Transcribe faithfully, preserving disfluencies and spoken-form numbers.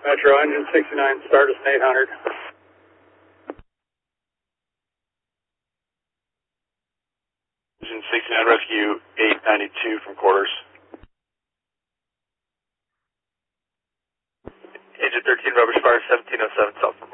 Metro, engine sixty-nine, Stardust eight hundred. Engine sixty-nine, rescue eight ninety-two from quarters. Engine thirteen, rubber spire seventeen oh seven, south from